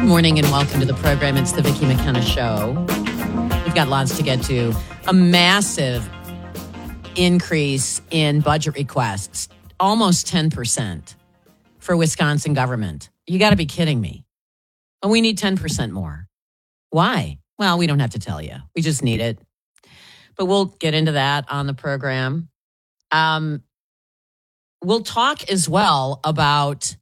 Good morning and welcome to the program. It's the Vicki McKenna Show. We've got lots to get to. A massive increase in budget requests, almost 10% for Wisconsin government. You got to be kidding me. And we need 10% more. Why? Well, we don't have to tell you. We just need it. But we'll get into that on the program. We'll talk as well about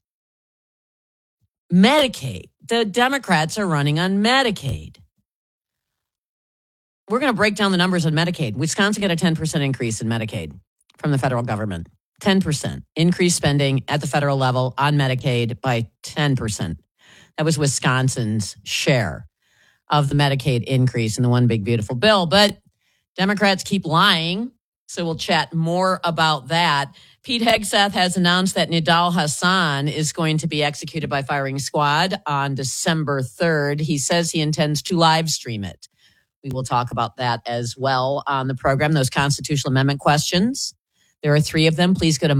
Medicaid. The Democrats are running on Medicaid. We're going to break down the numbers on Medicaid. Wisconsin got a 10% increase in Medicaid from the federal government. 10% increased spending at the federal level on Medicaid by 10%. That was Wisconsin's share of the Medicaid increase in the one big beautiful bill. But Democrats keep lying, so we'll chat more about that. Pete Hegseth has announced that Nidal Hasan is going to be executed by firing squad on December 3rd. He says he intends to live stream it. We will talk about that as well on the program. Those constitutional amendment questions, there are 3 of them. Please go to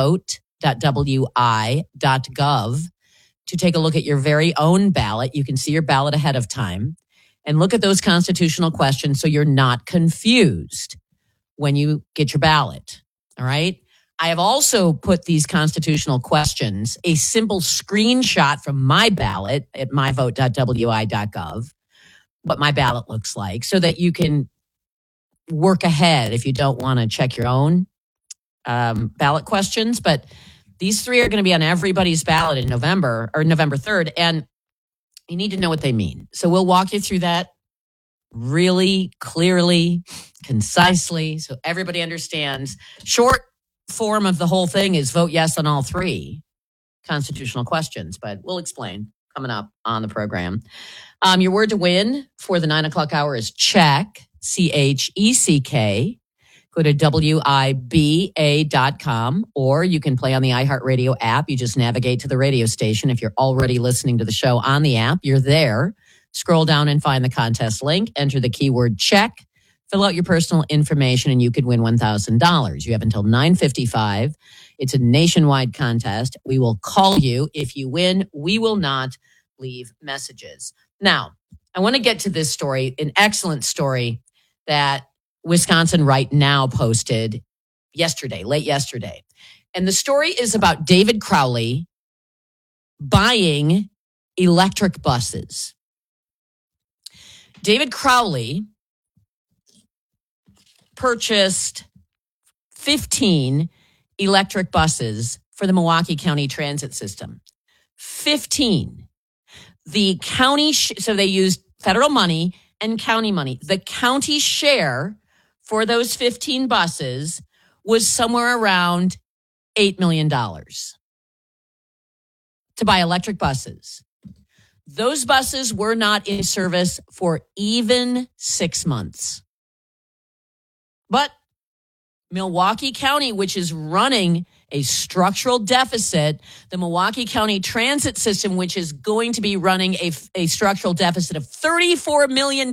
myvote.wi.gov to take a look at your very own ballot. You can see your ballot ahead of time and look at those constitutional questions so you're not confused when you get your ballot. All right? I have also put these constitutional questions, a simple screenshot from my ballot at myvote.wi.gov, what my ballot looks like, so that you can work ahead if you don't want to check your own ballot questions. But these 3 are going to be on everybody's ballot in November 3rd, and you need to know what they mean. So we'll walk you through that really clearly, concisely, so everybody understands. Short form of the whole thing is vote yes on all 3 constitutional questions, but we'll explain coming up on the program. Your word to win for the 9 o'clock hour is check, CHECK. Go to WIBA.com, or you can play on the iHeartRadio app. You just navigate to the radio station. If you're already listening to the show on the app, you're there. Scroll down and find the contest link. Enter the keyword check. Fill out your personal information, and you could win $1,000. You have until 9:55. It's a nationwide contest. We will call you if you win. We will not leave messages. Now, I want to get to this story, an excellent story that Wisconsin Right Now posted yesterday, late yesterday. And the story is about David Crowley buying electric buses. David Crowley purchased 15 electric buses for the Milwaukee County Transit System. 15. The county, so they used federal money and county money. The county share for those 15 buses was somewhere around $8 million to buy electric buses. Those buses were not in service for even 6 months. But Milwaukee County, which is running a structural deficit, the Milwaukee County Transit System, which is going to be running a structural deficit of $34 million